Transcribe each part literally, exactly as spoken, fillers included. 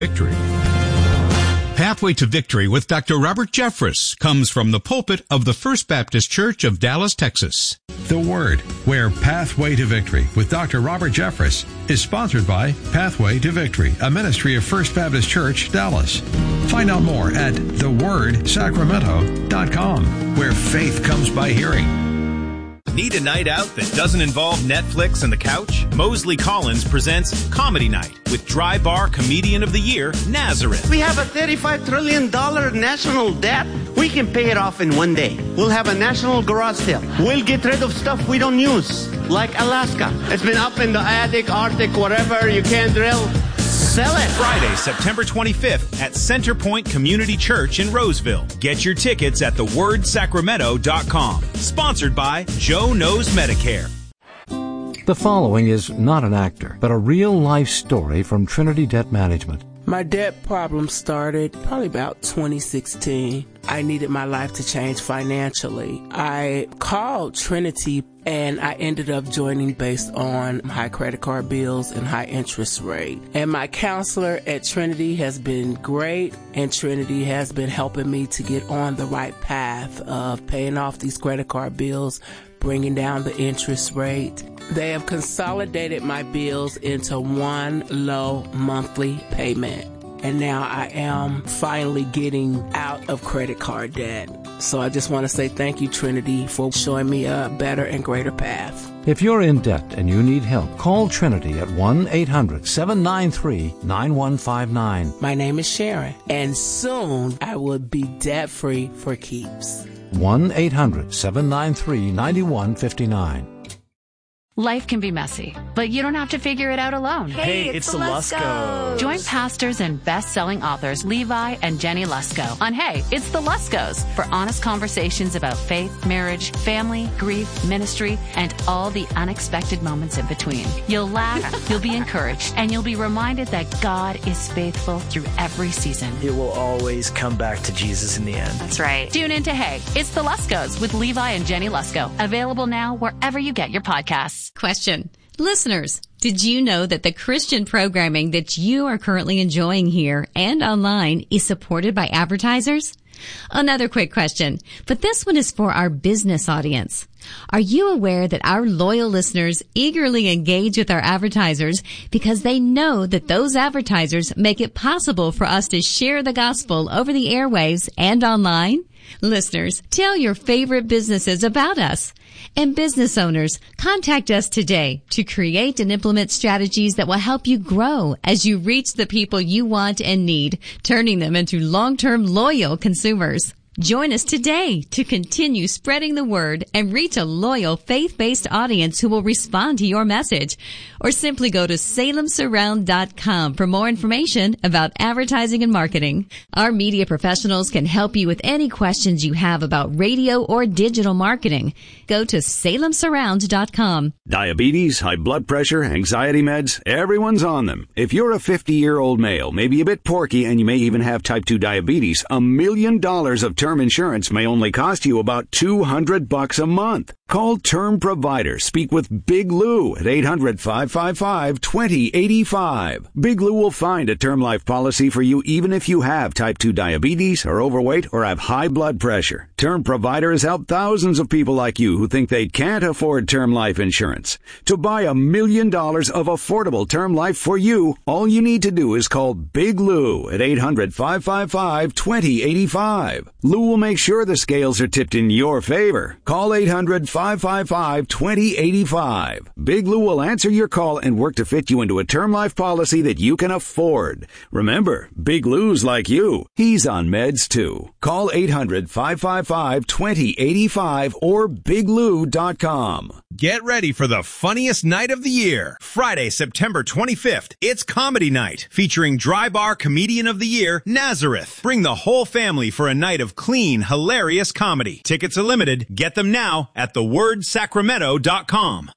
Victory. Pathway to Victory with Doctor Robert Jeffress comes from the pulpit of the First Baptist Church of Dallas, Texas. The Word, where Pathway to Victory with Doctor Robert Jeffress is sponsored by Pathway to Victory, a ministry of First Baptist Church, Dallas. Find out more at the word sacramento dot com, where faith comes by hearing. Need a night out that doesn't involve Netflix and the couch? Mosley Collins presents Comedy Night with Dry Bar Comedian of the Year, Nazareth. We have a thirty-five trillion dollars national debt. We can pay it off in one day. We'll have a national garage sale. We'll get rid of stuff we don't use, like Alaska. It's been up in the Arctic, Arctic, whatever. You can't drill. Sell it. Friday, September twenty-fifth at Centerpoint Community Church in Roseville. Get your tickets at the word sacramento dot com. Sponsored by Joe Knows Medicare. The following is not an actor, but a real-life story from Trinity Debt Management. My debt problem started probably about twenty sixteen. I needed my life to change financially. I called Trinity and I ended up joining based on high credit card bills and high interest rate. And my counselor at Trinity has been great, and Trinity has been helping me to get on the right path of paying off these credit card bills, bringing down the interest rate. They have consolidated my bills into one low monthly payment. And now I am finally getting out of credit card debt. So I just want to say thank you, Trinity, for showing me a better and greater path. If you're in debt and you need help, call Trinity at one eight hundred seven nine three nine one five nine. My name is Sharon, and soon I will be debt-free for keeps. one eight hundred seven nine three nine one five nine. Life can be messy, but you don't have to figure it out alone. Hey, it's, it's the Luskos. Join pastors and best-selling authors Levi and Jenny Lusko on Hey, It's the Luskos for honest conversations about faith, marriage, family, grief, ministry, and all the unexpected moments in between. You'll laugh, you'll be encouraged, and you'll be reminded that God is faithful through every season. It will always come back to Jesus in the end. That's right. Tune in to Hey, It's the Luskos with Levi and Jenny Lusko. Available now wherever you get your podcasts. Question. Listeners, did you know that the Christian programming that you are currently enjoying here and online is supported by advertisers? Another quick question, but this one is for our business audience. Are you aware that our loyal listeners eagerly engage with our advertisers because they know that those advertisers make it possible for us to share the gospel over the airwaves and online? Listeners, tell your favorite businesses about us. And business owners, contact us today to create and implement strategies that will help you grow as you reach the people you want and need, turning them into long-term loyal consumers. Join us today to continue spreading the word and reach a loyal faith-based audience who will respond to your message. Or simply go to salem surround dot com for more information about advertising and marketing. Our media professionals can help you with any questions you have about radio or digital marketing. Go to salem surround dot com. Diabetes, high blood pressure, anxiety meds, everyone's on them. If you're a fifty-year-old male, maybe a bit porky, and you may even have type two diabetes, a million dollars of term insurance may only cost you about two hundred bucks a month. Call Term Provider. Speak with Big Lou at eight hundred five five five two zero eight five. Big Lou will find a term life policy for you even if you have type two diabetes, are overweight, or have high blood pressure. Term Provider has helped thousands of people like you who think they can't afford term life insurance. To buy a million dollars of affordable term life for you, all you need to do is call Big Lou at eight hundred five five five two zero eight five. Lou will make sure the scales are tipped in your favor. Call eight hundred five five five two zero eight five. Big Lou will answer your call and work to fit you into a term life policy that you can afford. Remember, Big Lou's like you. He's on meds too. Call eight hundred five five five two zero eight five or big lou dot com. Get ready for the funniest night of the year. Friday, September twenty-fifth. It's Comedy Night, featuring Dry Bar Comedian of the Year, Nazareth. Bring the whole family for a night of clean, hilarious comedy. Tickets are limited. Get them now at the word sacramento dot com.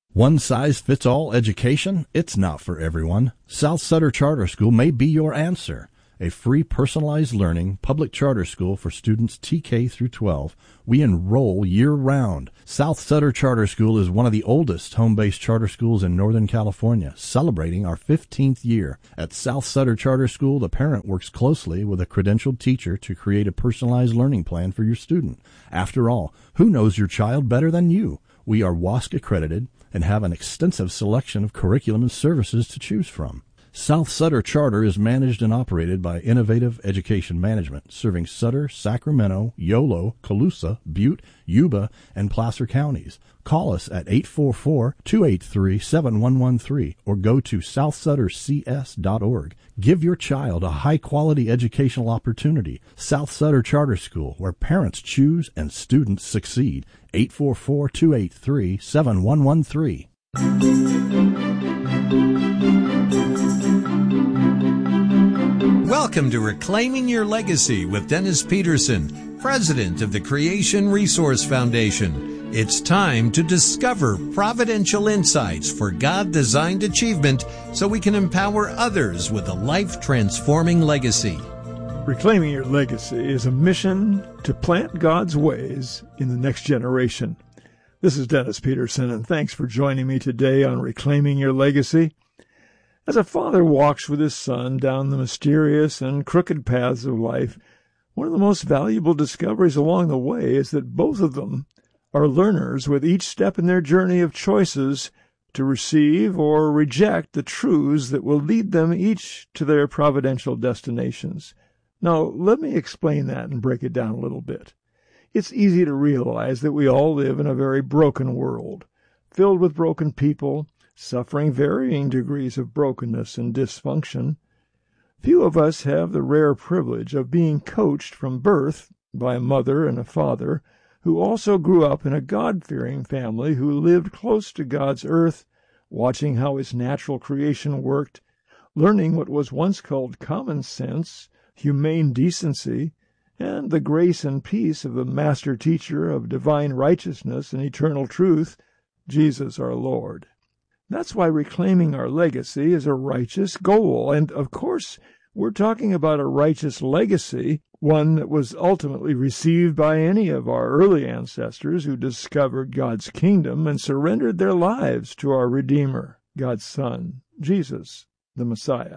One-size-fits-all education? It's not for everyone. South Sutter Charter School may be your answer. a free personalized learning public charter school for students T K through twelve. We enroll year-round. South Sutter Charter School is one of the oldest home-based charter schools in Northern California, celebrating our fifteenth year. At South Sutter Charter School, the parent works closely with a credentialed teacher to create a personalized learning plan for your student. After all, who knows your child better than you? We are W A S C accredited and have an extensive selection of curriculum and services to choose from. South Sutter Charter is managed and operated by Innovative Education Management, serving Sutter, Sacramento, Yolo, Colusa, Butte, Yuba, and Placer counties. Call us at eight four four, two eight three, seven one one three or go to south sutter c s dot org. Give your child a high-quality educational opportunity. South Sutter Charter School, where parents choose and students succeed. eight four four, two eight three, seven one one three. Welcome to Reclaiming Your Legacy with Dennis Peterson, President of the Creation Resource Foundation. It's time to discover providential insights for God-designed achievement so we can empower others with a life-transforming legacy. Reclaiming Your Legacy is a mission to plant God's ways in the next generation. This is Dennis Peterson, and thanks for joining me today on Reclaiming Your Legacy. As a father walks with his son down the mysterious and crooked paths of life, one of the most valuable discoveries along the way is that both of them are learners with each step in their journey of choices to receive or reject the truths that will lead them each to their providential destinations. Now, let me explain that and break it down a little bit. It's easy to realize that we all live in a very broken world, filled with broken people, suffering varying degrees of brokenness and dysfunction. Few of us have the rare privilege of being coached from birth by a mother and a father who also grew up in a God-fearing family who lived close to God's earth, watching how his natural creation worked, learning what was once called common sense, humane decency, and the grace and peace of the master teacher of divine righteousness and eternal truth, Jesus our Lord. That's why reclaiming our legacy is a righteous goal. And, of course, we're talking about a righteous legacy, one that was ultimately received by any of our early ancestors who discovered God's kingdom and surrendered their lives to our Redeemer, God's Son, Jesus, the Messiah.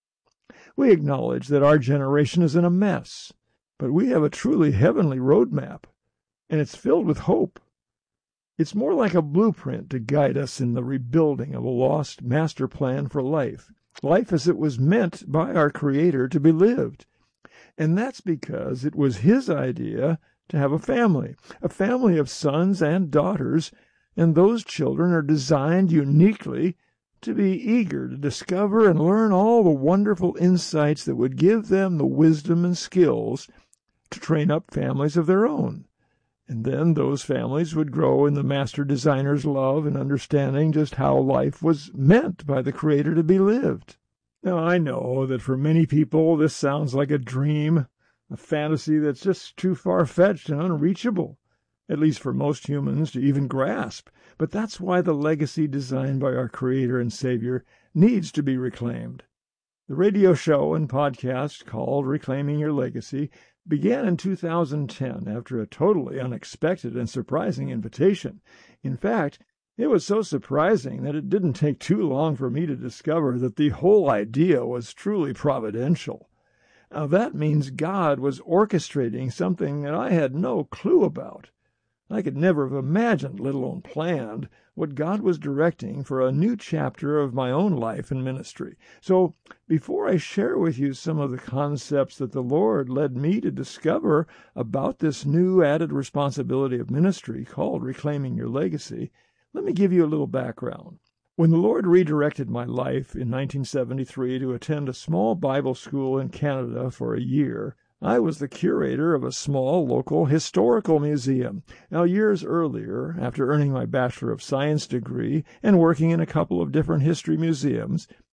We acknowledge that our generation is in a mess, but we have a truly heavenly roadmap, and it's filled with hope. It's more like a blueprint to guide us in the rebuilding of a lost master plan for life, life as it was meant by our Creator to be lived. And that's because it was His idea to have a family, a family of sons and daughters, and those children are designed uniquely to be eager to discover and learn all the wonderful insights that would give them the wisdom and skills to train up families of their own. And then those families would grow in the master designer's love and understanding just how life was meant by the Creator to be lived. Now, I know that for many people this sounds like a dream, a fantasy that's just too far-fetched and unreachable, at least for most humans to even grasp. But that's why the legacy designed by our Creator and Savior needs to be reclaimed. The radio show and podcast called Reclaiming Your Legacy began in two thousand ten after a totally unexpected and surprising invitation. In fact, it was so surprising that it didn't take too long for me to discover that the whole idea was truly providential. Now, that means God was orchestrating something that I had no clue about. I could never have imagined, let alone planned, what God was directing for a new chapter of my own life and ministry. So, before I share with you some of the concepts that the Lord led me to discover about this new added responsibility of ministry called Reclaiming Your Legacy, let me give you a little background. When the Lord redirected my life in nineteen seventy-three to attend a small Bible school in Canada for a year, I was the curator of a small local historical museum. Now, years earlier, after earning my Bachelor of Science degree and working in a couple of different history museums,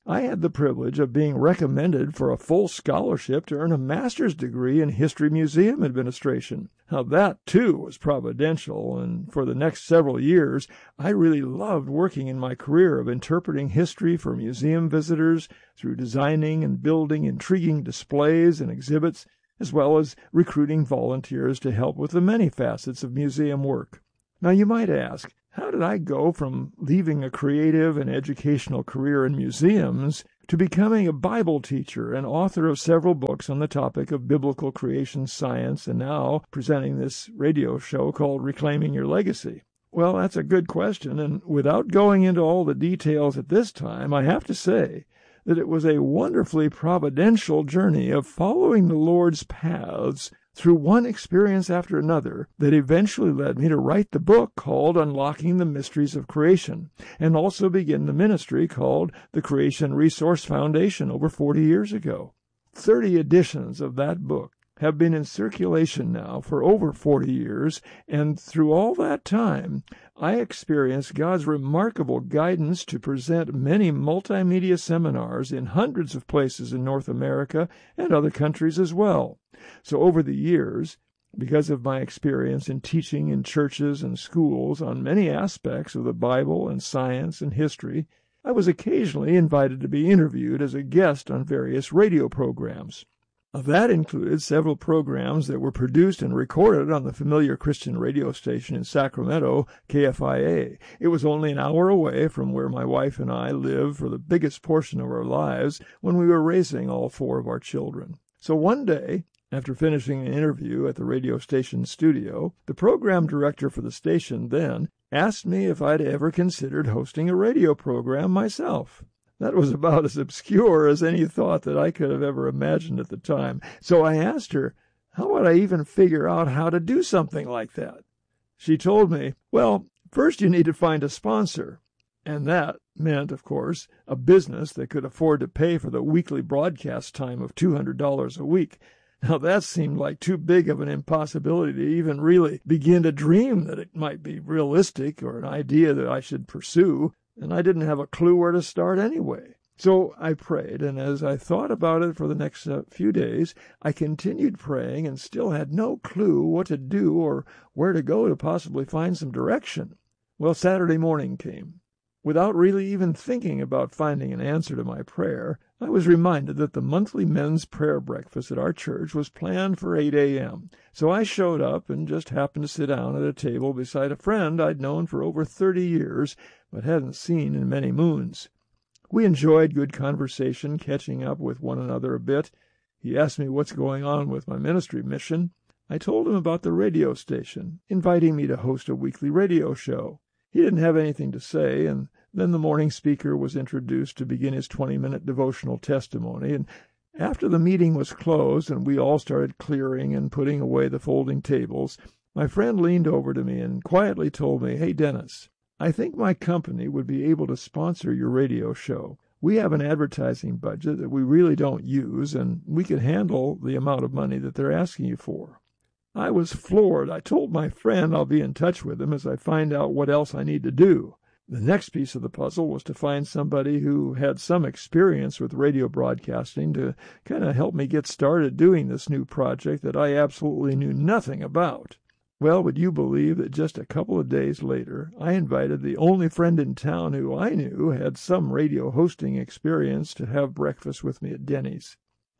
I had the privilege of being recommended for a full scholarship to earn a master's degree in history museum administration. Now that, too, was providential, and for the next several years, I really loved working in my career of interpreting history for museum visitors through designing and building intriguing displays and exhibits, as well as recruiting volunteers to help with the many facets of museum work. Now you might ask, how did I go from leaving a creative and educational career in museums to becoming a Bible teacher and author of several books on the topic of biblical creation science, and now presenting this radio show called Reclaiming Your Legacy? Well, that's a good question, and without going into all the details at this time, I have to say that it was a wonderfully providential journey of following the Lord's paths through one experience after another that eventually led me to write the book called Unlocking the Mysteries of Creation, and also begin the ministry called the Creation Resource Foundation over forty years ago. Thirty editions of that book have been in circulation now for over forty years, and through all that time, I experienced God's remarkable guidance to present many multimedia seminars in hundreds of places in North America and other countries as well. So over the years, because of my experience in teaching in churches and schools on many aspects of the Bible and science and history, I was occasionally invited to be interviewed as a guest on various radio programs. That included several programs that were produced and recorded on the familiar Christian radio station in Sacramento, K F I A. It was only an hour away from where my wife and I lived for the biggest portion of our lives when we were raising all four of our children. So one day, after finishing an interview at the radio station studio, the program director for the station then asked me if I'd ever considered hosting a radio program myself. That was about as obscure as any thought that I could have ever imagined at the time. So I asked her, how would I even figure out how to do something like that? She told me, well, first you need to find a sponsor. And that meant, of course, a business that could afford to pay for the weekly broadcast time of two hundred dollars a week. Now that seemed like too big of an impossibility to even really begin to dream that it might be realistic or an idea that I should pursue, and I didn't have a clue where to start anyway. So I prayed, and as I thought about it for the next uh, few days, I continued praying and still had no clue what to do or where to go to possibly find some direction. Well, Saturday morning came. Without really even thinking about finding an answer to my prayer, I was reminded that the monthly men's prayer breakfast at our church was planned for eight a.m. So I showed up and just happened to sit down at a table beside a friend I'd known for over thirty years, but hadn't seen in many moons. We enjoyed good conversation, catching up with one another a bit. He asked me what's going on with my ministry mission. I told him about the radio station, inviting me to host a weekly radio show. He didn't have anything to say, and then the morning speaker was introduced to begin his twenty-minute devotional testimony, and after the meeting was closed and we all started clearing and putting away the folding tables, my friend leaned over to me and quietly told me, "Hey, Dennis, I think my company would be able to sponsor your radio show. We have an advertising budget that we really don't use, and we can handle the amount of money that they're asking you for." I was floored. I told my friend I'll be in touch with him as I find out what else I need to do. The next piece of the puzzle was to find somebody who had some experience with radio broadcasting to kind of help me get started doing this new project that I absolutely knew nothing about. Well, would you believe that just a couple of days later, I invited the only friend in town who I knew had some radio hosting experience to have breakfast with me at Denny's.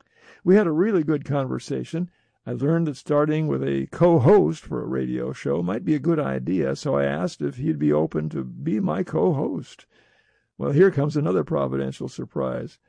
We had a really good conversation. I learned that starting with a co-host for a radio show might be a good idea, so I asked if he'd be open to be my co-host. Well, here comes another providential surprise.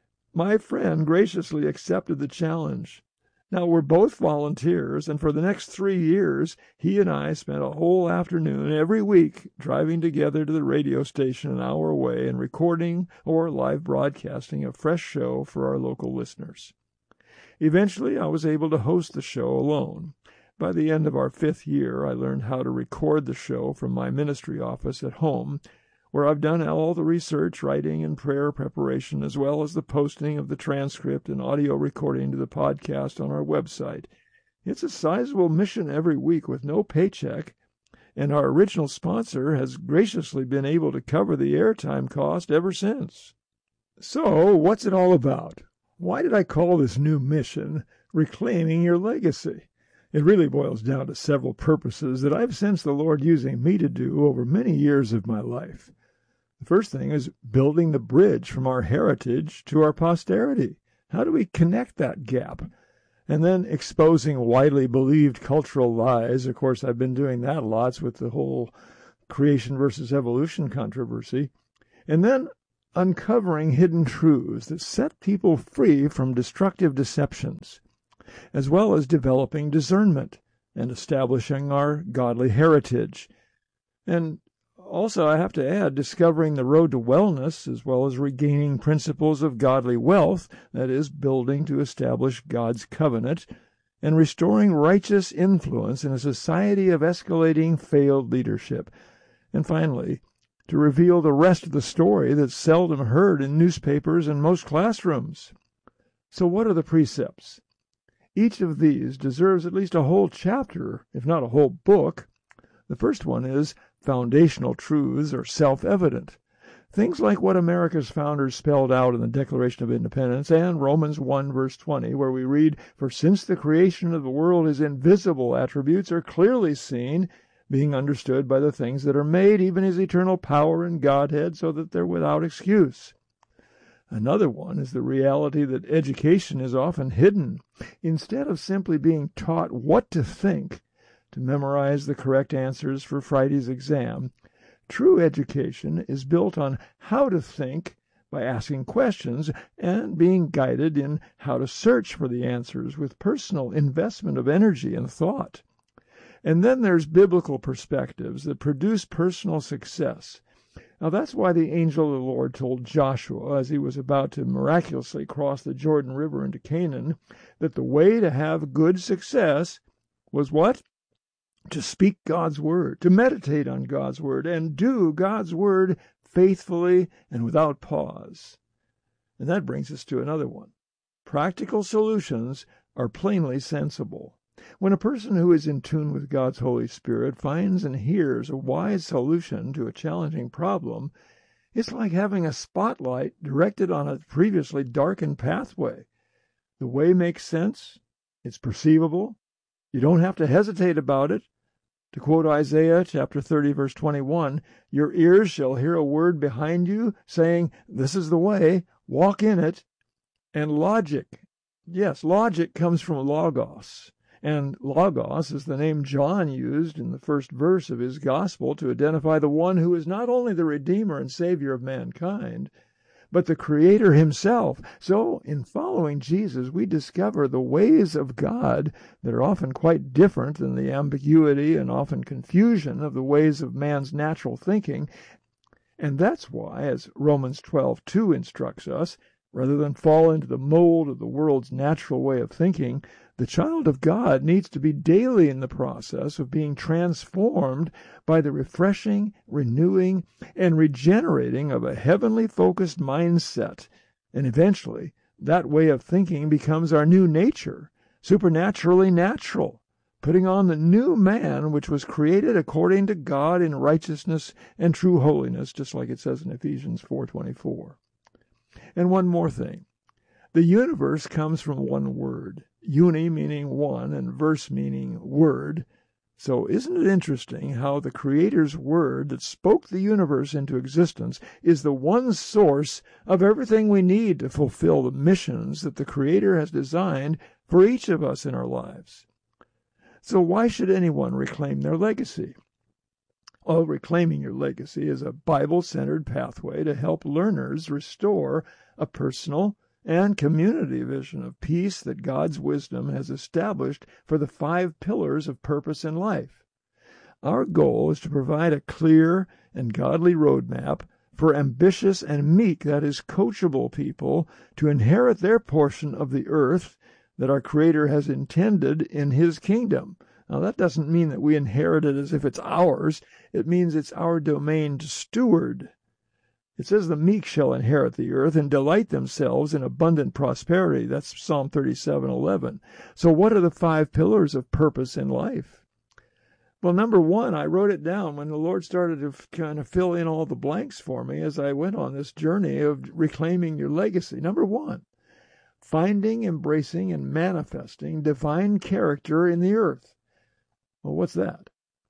My friend graciously accepted the challenge. Now, we're both volunteers, and for the next three years, he and I spent a whole afternoon every week driving together to the radio station an hour away and recording or live broadcasting a fresh show for our local listeners. Eventually, I was able to host the show alone. By the end of our fifth year, I learned how to record the show from my ministry office at home, where I've done all the research, writing, and prayer preparation, as well as the posting of the transcript and audio recording to the podcast on our website. It's a sizable mission every week with no paycheck, and our original sponsor has graciously been able to cover the airtime cost ever since. So, what's it all about? Why did I call this new mission Reclaiming Your Legacy? It really boils down to several purposes that I've sensed the Lord using me to do over many years of my life. The first thing is building the bridge from our heritage to our posterity. How do we connect that gap? And then exposing widely believed cultural lies. Of course, I've been doing that lots with the whole creation versus evolution controversy. And then uncovering hidden truths that set people free from destructive deceptions, as well as developing discernment and establishing our godly heritage. And also, I have to add, discovering the road to wellness, as well as regaining principles of godly wealth, that is, building to establish God's covenant, and restoring righteous influence in a society of escalating failed leadership. And finally, to reveal the rest of the story that's seldom heard in newspapers and most classrooms. So what are the precepts? Each of these deserves at least a whole chapter, if not a whole book. The first one is foundational truths are self-evident. Things like what America's founders spelled out in the Declaration of Independence and Romans one verse twenty, where we read, "For since the creation of the world his invisible attributes are clearly seen, being understood by the things that are made, even his eternal power and Godhead, so that they're without excuse." Another one is the reality that education is often hidden. Instead of simply being taught what to think, to memorize the correct answers for Friday's exam, true education is built on how to think by asking questions and being guided in how to search for the answers with personal investment of energy and thought. And then there's biblical perspectives that produce personal success. Now that's why the angel of the Lord told Joshua, as he was about to miraculously cross the Jordan River into Canaan, that the way to have good success was what? To speak God's word, to meditate on God's word, and do God's word faithfully and without pause. And that brings us to another one. Practical solutions are plainly sensible. When a person who is in tune with God's Holy Spirit finds and hears a wise solution to a challenging problem, it's like having a spotlight directed on a previously darkened pathway. The way makes sense, it's perceivable, you don't have to hesitate about it. To quote Isaiah chapter thirty, verse twenty-one, "Your ears shall hear a word behind you, saying, 'This is the way, walk in it.'" And logic, yes, logic comes from logos. And Logos is the name John used in the first verse of his gospel to identify the one who is not only the Redeemer and Savior of mankind, but the Creator himself. So, in following Jesus, we discover the ways of God that are often quite different than the ambiguity and often confusion of the ways of man's natural thinking. And that's why, as Romans twelve two instructs us, rather than fall into the mold of the world's natural way of thinking, the child of God needs to be daily in the process of being transformed by the refreshing, renewing, and regenerating of a heavenly focused mindset. And eventually, that way of thinking becomes our new nature, supernaturally natural, putting on the new man which was created according to God in righteousness and true holiness, just like it says in Ephesians four twenty-four. And one more thing. The universe comes from one word, uni meaning one and verse meaning word. So isn't it interesting how the Creator's word that spoke the universe into existence is the one source of everything we need to fulfill the missions that the Creator has designed for each of us in our lives? So why should anyone reclaim their legacy? Well, reclaiming your legacy is a Bible-centered pathway to help learners restore a personal and community vision of peace that God's wisdom has established for the five pillars of purpose in life. Our goal is to provide a clear and godly roadmap for ambitious and meek, that is, coachable people to inherit their portion of the earth that our Creator has intended in His kingdom. Now, that doesn't mean that we inherit it as if it's ours. It means it's our domain to steward. It says the meek shall inherit the earth and delight themselves in abundant prosperity. That's Psalm thirty-seven eleven. So what are the five pillars of purpose in life? Well, number one, I wrote it down when the Lord started to kind of fill in all the blanks for me as I went on this journey of reclaiming your legacy. Number one, finding, embracing, and manifesting divine character in the earth. Well, what's that?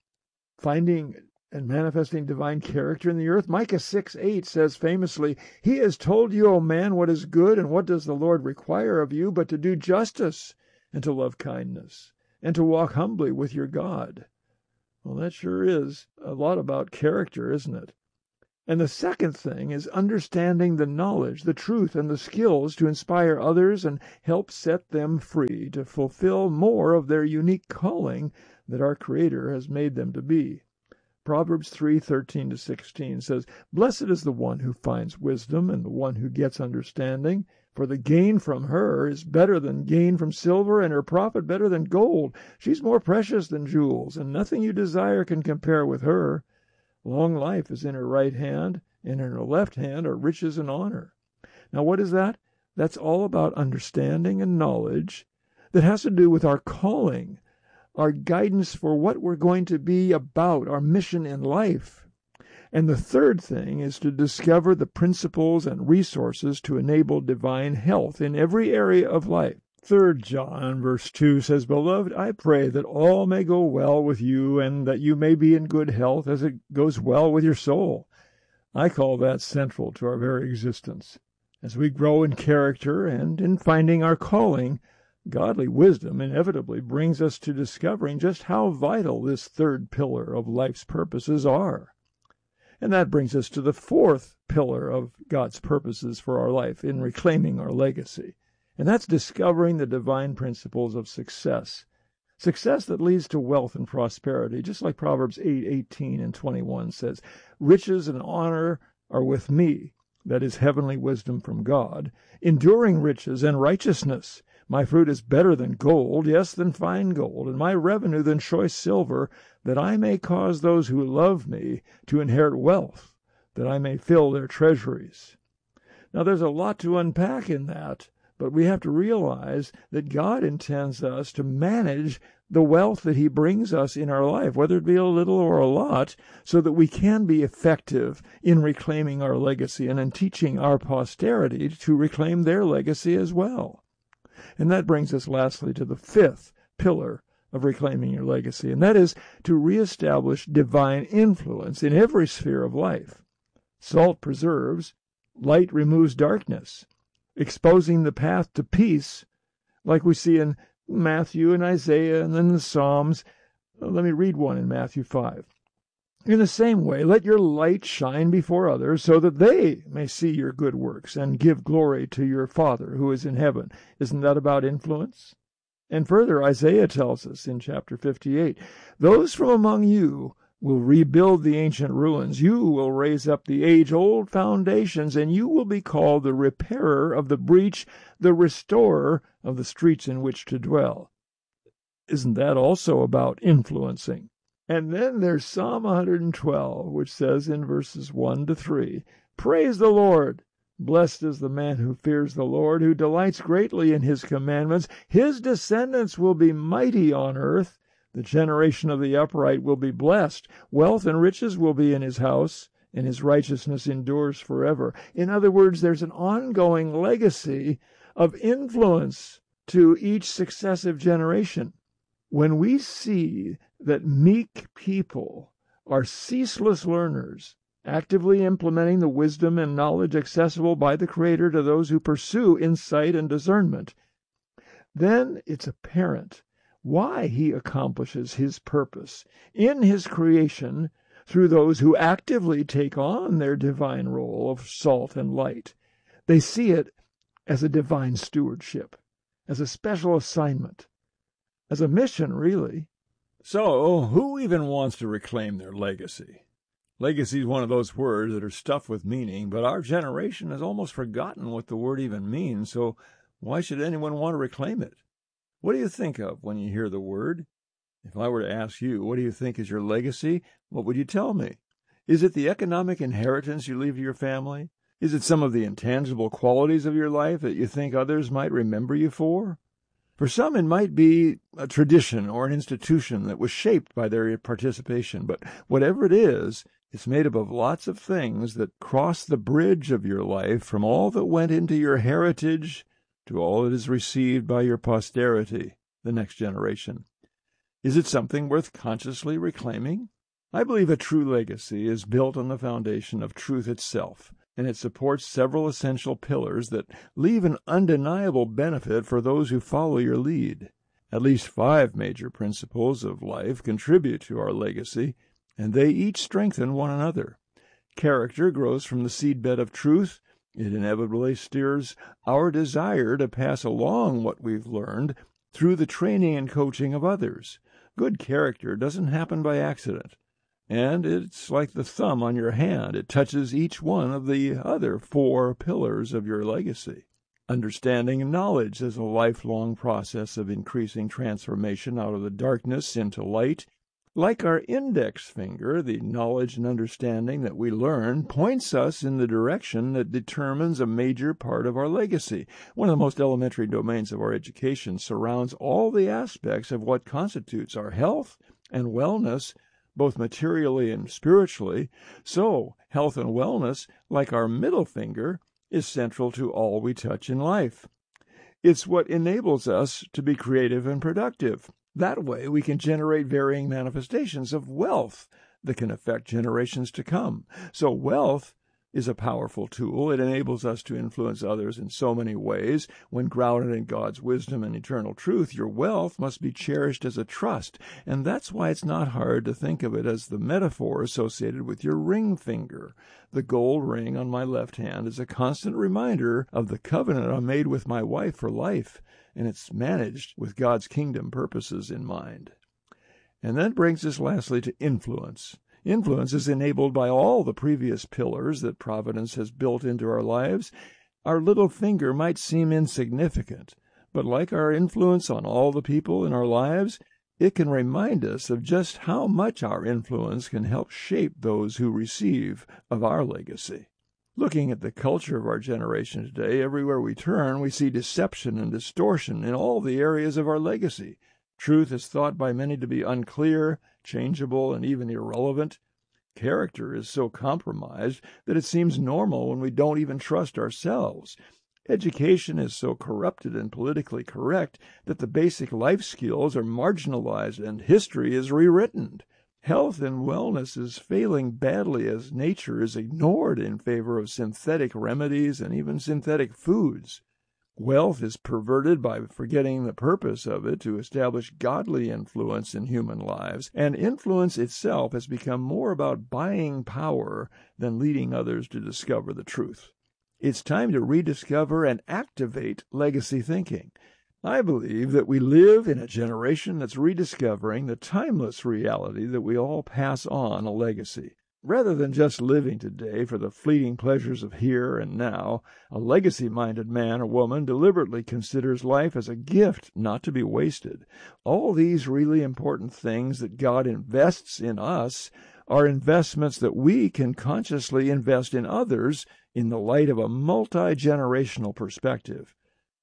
Finding and manifesting divine character in the earth? Micah six eight says famously, He has told you, O man, what is good, and what does the Lord require of you, but to do justice, and to love kindness, and to walk humbly with your God. Well, that sure is a lot about character, isn't it? And the second thing is understanding the knowledge, the truth, and the skills to inspire others and help set them free to fulfill more of their unique calling that our Creator has made them to be. Proverbs three thirteen to sixteen says, Blessed is the one who finds wisdom and the one who gets understanding, for the gain from her is better than gain from silver, and her profit better than gold. She's more precious than jewels, and nothing you desire can compare with her. Long life is in her right hand, and in her left hand are riches and honor. Now, what is that? That's all about understanding and knowledge that has to do with our calling, our guidance for what we're going to be about, our mission in life. And the third thing is to discover the principles and resources to enable divine health in every area of life. Third John verse two says, Beloved, I pray that all may go well with you, and that you may be in good health as it goes well with your soul. I call that central to our very existence. As we grow in character and in finding our calling, godly wisdom inevitably brings us to discovering just how vital this third pillar of life's purposes are. And that brings us to the fourth pillar of God's purposes for our life in reclaiming our legacy. And that's discovering the divine principles of success. Success that leads to wealth and prosperity, just like Proverbs eight eighteen and twenty-one says, Riches and honor are with me, that is heavenly wisdom from God, enduring riches and righteousness. My fruit is better than gold, yes, than fine gold, and my revenue than choice silver, that I may cause those who love me to inherit wealth, that I may fill their treasuries. Now, there's a lot to unpack in that, but we have to realize that God intends us to manage the wealth that He brings us in our life, whether it be a little or a lot, so that we can be effective in reclaiming our legacy and in teaching our posterity to reclaim their legacy as well. And that brings us lastly to the fifth pillar of reclaiming your legacy, and that is to reestablish divine influence in every sphere of life. Salt preserves, light removes darkness, exposing the path to peace, like we see in Matthew and Isaiah and then the Psalms. Let me read one in Matthew five. In the same way, let your light shine before others, so that they may see your good works and give glory to your Father who is in heaven. Isn't that about influence? And further, Isaiah tells us in chapter fifty-eight, Those from among you will rebuild the ancient ruins. You will raise up the age-old foundations, and you will be called the repairer of the breach, the restorer of the streets in which to dwell. Isn't that also about influencing? And then there's Psalm one hundred twelve, which says in verses one to three, Praise the Lord! Blessed is the man who fears the Lord, who delights greatly in His commandments. His descendants will be mighty on earth. The generation of the upright will be blessed. Wealth and riches will be in his house, and his righteousness endures forever. In other words, there's an ongoing legacy of influence to each successive generation. When we see that meek people are ceaseless learners, actively implementing the wisdom and knowledge accessible by the Creator to those who pursue insight and discernment, then it's apparent why He accomplishes His purpose in His creation through those who actively take on their divine role of salt and light. They see it as a divine stewardship, as a special assignment, as a mission, really. So, who even wants to reclaim their legacy? Legacy is one of those words that are stuffed with meaning, but our generation has almost forgotten what the word even means, so why should anyone want to reclaim it? What do you think of when you hear the word? If I were to ask you, what do you think is your legacy? What would you tell me? Is it the economic inheritance you leave to your family? Is it some of the intangible qualities of your life that you think others might remember you for? For some, it might be a tradition or an institution that was shaped by their participation, but whatever it is, it's made up of lots of things that cross the bridge of your life from all that went into your heritage to all that is received by your posterity, the next generation. Is it something worth consciously reclaiming? I believe a true legacy is built on the foundation of truth itself, and it supports several essential pillars that leave an undeniable benefit for those who follow your lead. At least five major principles of life contribute to our legacy, and they each strengthen one another. Character grows from the seedbed of truth. It inevitably steers our desire to pass along what we've learned through the training and coaching of others. Good character doesn't happen by accident, and it's like the thumb on your hand. It touches each one of the other four pillars of your legacy. Understanding and knowledge is a lifelong process of increasing transformation out of the darkness into light. Like our index finger, the knowledge and understanding that we learn points us in the direction that determines a major part of our legacy. One of the most elementary domains of our education surrounds all the aspects of what constitutes our health and wellness, both materially and spiritually. So, health and wellness, like our middle finger, is central to all we touch in life. It's what enables us to be creative and productive. That way, we can generate varying manifestations of wealth that can affect generations to come. So wealth is a powerful tool. It enables us to influence others in so many ways. When grounded in God's wisdom and eternal truth, your wealth must be cherished as a trust, and that's why it's not hard to think of it as the metaphor associated with your ring finger. The gold ring on my left hand is a constant reminder of the covenant I made with my wife for life, and it's managed with God's kingdom purposes in mind. And that brings us lastly to influence. Influence is enabled by all the previous pillars that Providence has built into our lives. Our little finger might seem insignificant, but like our influence on all the people in our lives, it can remind us of just how much our influence can help shape those who receive of our legacy. Looking at the culture of our generation today, everywhere we turn, we see deception and distortion in all the areas of our legacy. Truth is thought by many to be unclear, changeable, and even irrelevant. Character is so compromised that it seems normal when we don't even trust ourselves. Education is so corrupted and politically correct that the basic life skills are marginalized and history is rewritten. Health and wellness is failing badly as nature is ignored in favor of synthetic remedies and even synthetic foods. Wealth is perverted by forgetting the purpose of it to establish godly influence in human lives, and influence itself has become more about buying power than leading others to discover the truth. It's time to rediscover and activate legacy thinking. I believe that we live in a generation that's rediscovering the timeless reality that we all pass on a legacy. Rather than just living today for the fleeting pleasures of here and now, a legacy-minded man or woman deliberately considers life as a gift not to be wasted. All these really important things that God invests in us are investments that we can consciously invest in others in the light of a multi-generational perspective.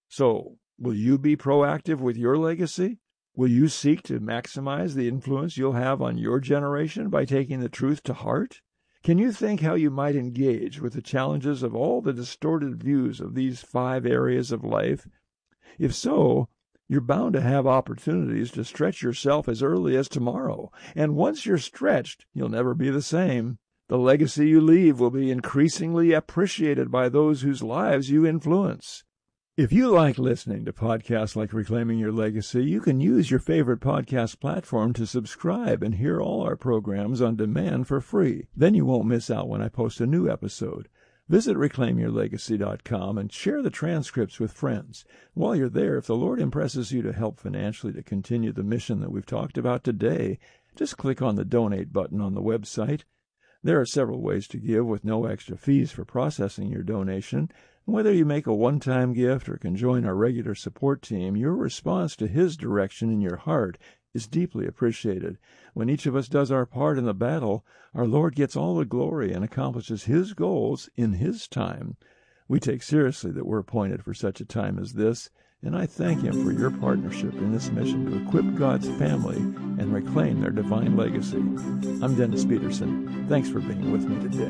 So, will you be proactive with your legacy? Will you seek to maximize the influence you'll have on your generation by taking the truth to heart? Can you think how you might engage with the challenges of all the distorted views of these five areas of life? If so, you're bound to have opportunities to stretch yourself as early as tomorrow, and once you're stretched, you'll never be the same. The legacy you leave will be increasingly appreciated by those whose lives you influence. If you like listening to podcasts like Reclaiming Your Legacy, you can use your favorite podcast platform to subscribe and hear all our programs on demand for free. Then you won't miss out when I post a new episode. Visit reclaim your legacy dot com and share the transcripts with friends. While you're there, if the Lord impresses you to help financially to continue the mission that we've talked about today, just click on the donate button on the website. There are several ways to give with no extra fees for processing your donation. Whether you make a one-time gift or can join our regular support team, your response to His direction in your heart is deeply appreciated. When each of us does our part in the battle, our Lord gets all the glory and accomplishes His goals in His time. We take seriously that we're appointed for such a time as this, and I thank him for your partnership in this mission to equip God's family and reclaim their divine legacy. I'm Dennis Peterson. Thanks for being with me today.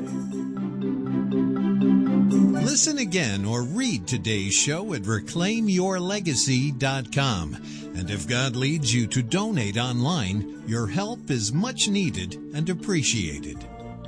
Listen again or read today's show at reclaim your legacy dot com. And if God leads you to donate online, your help is much needed and appreciated.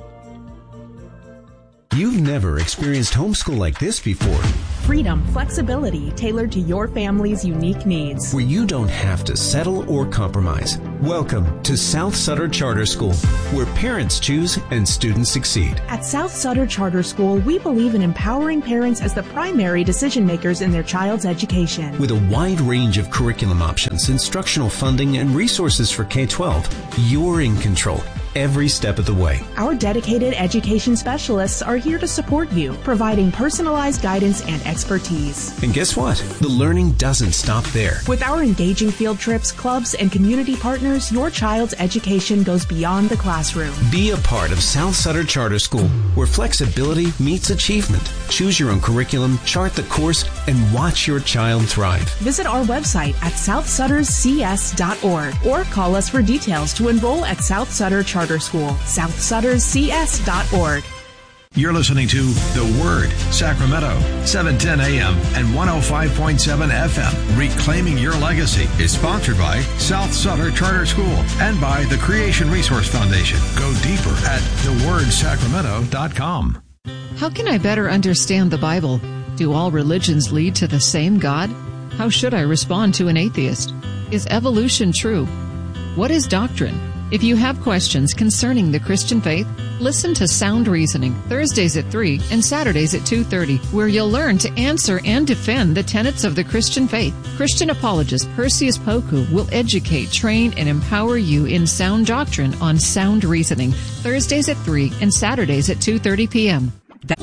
You've never experienced homeschool like this before. Freedom, flexibility tailored to your family's unique needs. Where you don't have to settle or compromise. Welcome to South Sutter Charter School, where parents choose and students succeed. At South Sutter Charter School, we believe in empowering parents as the primary decision makers in their child's education. With a wide range of curriculum options, instructional funding, and resources for K twelve, you're in control every step of the way. Our dedicated education specialists are here to support you, providing personalized guidance and expertise. And guess what? The learning doesn't stop there. With our engaging field trips, clubs, and community partners, your child's education goes beyond the classroom. Be a part of South Sutter Charter School, where flexibility meets achievement. Choose your own curriculum, chart the course, and watch your child thrive. Visit our website at south sutters c s dot org or call us for details to enroll at South Sutter Charter School, south sutters c s dot org. You're listening to The Word, Sacramento, seven ten a.m. and one oh five point seven F M. Reclaiming Your Legacy is sponsored by South Sutter Charter School and by the Creation Resource Foundation. Go deeper at the word sacramento dot com. How can I better understand the Bible? Do all religions lead to the same God? How should I respond to an atheist? Is evolution true? What is doctrine? If you have questions concerning the Christian faith, listen to Sound Reasoning Thursdays at three and Saturdays at two thirty, where you'll learn to answer and defend the tenets of the Christian faith. Christian apologist Perseus Poku will educate, train, and empower you in sound doctrine on Sound Reasoning Thursdays at three and Saturdays at two thirty p.m.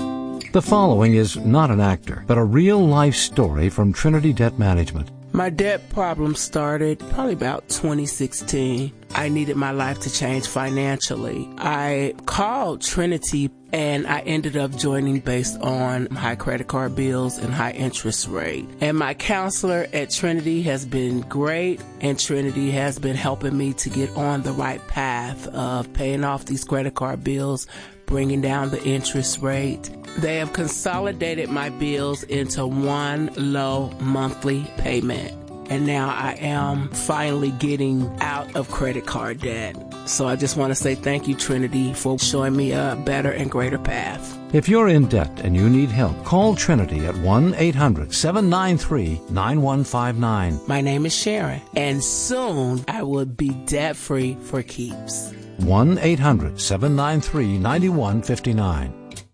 The following is not an actor, but a real-life story from Trinity Debt Management. My debt problem started probably about twenty sixteen. I needed my life to change financially. I called Trinity and I ended up joining based on high credit card bills and high interest rate. And my counselor at Trinity has been great, and Trinity has been helping me to get on the right path of paying off these credit card bills, bringing down the interest rate. They have consolidated my bills into one low monthly payment. And now I am finally getting out of credit card debt. So I just want to say thank you, Trinity, for showing me a better and greater path. If you're in debt and you need help, call Trinity at one eight hundred seven nine three nine one five nine. My name is Sharon, and soon I will be debt-free for keeps. one eight hundred seven nine three nine one five nine.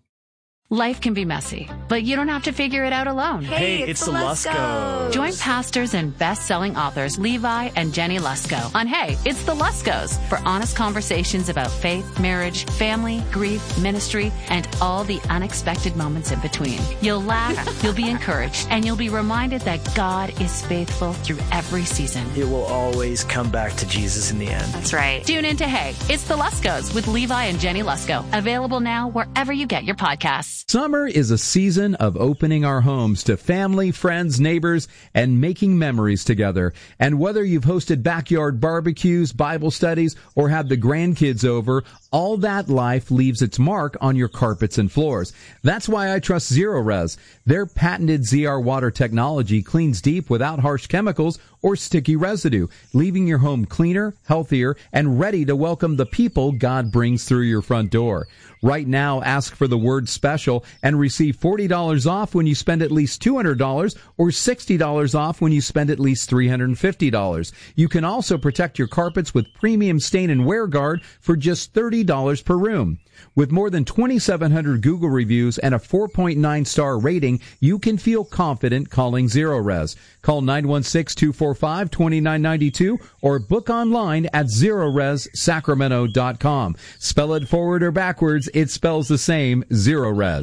Life can be messy, but you don't have to figure it out alone. Hey, it's, it's the Luskos. Join pastors and best-selling authors Levi and Jenny Lusko on Hey, It's the Luskos for honest conversations about faith, marriage, family, grief, ministry, and all the unexpected moments in between. You'll laugh, you'll be encouraged, and you'll be reminded that God is faithful through every season. It will always come back to Jesus in the end. That's right. Tune in to Hey, It's the Luskos with Levi and Jenny Lusko. Available now wherever you get your podcasts. Summer is a season of opening our homes to family, friends, neighbors, and making memories together. And whether you've hosted backyard barbecues, Bible studies, or had the grandkids over, all that life leaves its mark on your carpets and floors. That's why I trust Zerorez. Their patented Z R water technology cleans deep without harsh chemicals or sticky residue, leaving your home cleaner, healthier, and ready to welcome the people God brings through your front door. Right now, ask for the word special and receive forty dollars off when you spend at least two hundred dollars or sixty dollars off when you spend at least three hundred fifty dollars. You can also protect your carpets with premium stain and wear guard for just thirty dollars per room. With more than twenty-seven hundred Google reviews and a four point nine star rating, you can feel confident calling Zerorez. Call nine one six, two four five, two nine nine two or book online at zerorez sacramento dot com. Spell it forward or backwards, it spells the same, Zerorez.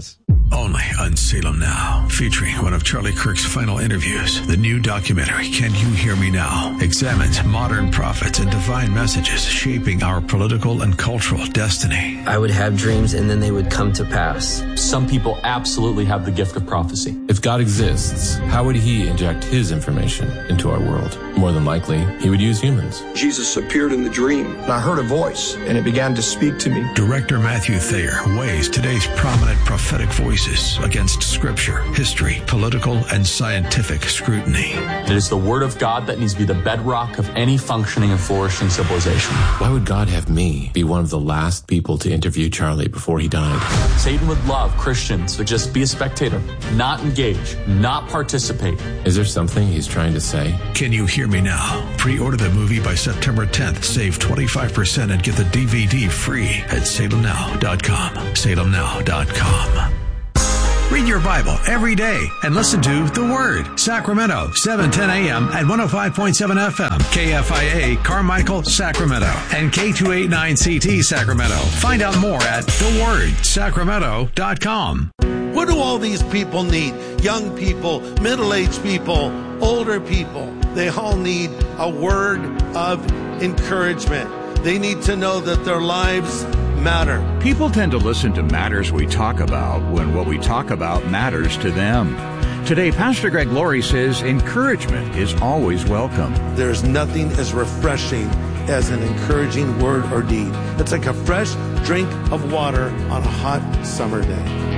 only on Salem Now. Featuring one of Charlie Kirk's final interviews, the new documentary, Can You Hear Me Now? Examines modern prophets and divine messages shaping our political and cultural destiny. I would have dreams and then they would come to pass. Some people absolutely have the gift of prophecy. If God exists, how would he inject his information into our world? More than likely, he would use humans. Jesus appeared in the dream, and I heard a voice, and it began to speak to me. Director Matthew Thayer weighs today's prominent prophetic voices against scripture, history, political, and scientific scrutiny. It is the word of God that needs to be the bedrock of any functioning and flourishing civilization. Why would God have me be one of the last people to interview Charlie before he died? Satan would love Christians to just be a spectator, not engage, not participate. Is there something he's trying to say? Can You Hear Me Now? Pre-order the movie by September tenth. Save twenty-five percent and get the D V D free at salem now dot com. salem now dot com. Read your Bible every day and listen to The Word. Sacramento, seven ten a.m. at one oh five point seven F M. K F I A, Carmichael, Sacramento. And K two eighty-nine C T, Sacramento. Find out more at the word sacramento dot com. What do all these people need? Young people, middle-aged people, older people. They all need a word of encouragement. They need to know that their lives matter. People tend to listen to matters we talk about when what we talk about matters to them. Today, Pastor Greg Laurie says encouragement is always welcome. There's nothing as refreshing as an encouraging word or deed. It's like a fresh drink of water on a hot summer day.